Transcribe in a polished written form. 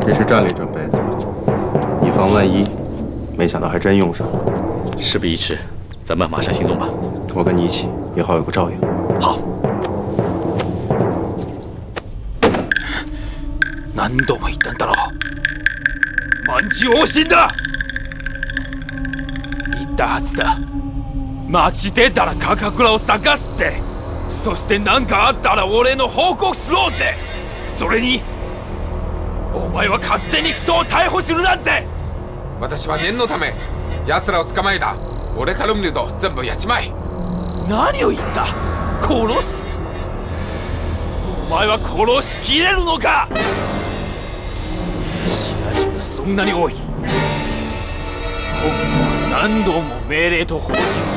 这是战略准备的，以防万一。没想到还真用上。 事不宜迟，咱们马上行动吧。 我跟你一起，也好有个照应。 好。 何度も言ったんだろう。万事往診だ。言ったはずだ。街出たら高倉を探すって。そして何かあったら俺の報告しろって。それにお前は勝手に人を逮捕するなんて。 私は念のため奴らを捕まえた。俺から見ると全部やっちまえ。 何を言った。殺す。お前は殺しきれるのか。品々がそんなに多い。本部は何度も命令と方針を